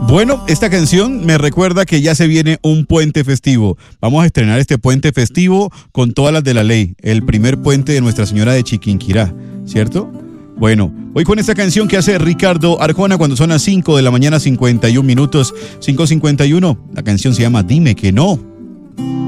Bueno, esta canción me recuerda que ya se viene un puente festivo. Vamos a estrenar este puente festivo con todas las de la ley. El primer puente de Nuestra Señora de Chiquinquirá, ¿cierto? Bueno, voy con esta canción que hace Ricardo Arjona cuando son las 5 de la mañana, 51 minutos, 5:51. La canción se llama Dime que no.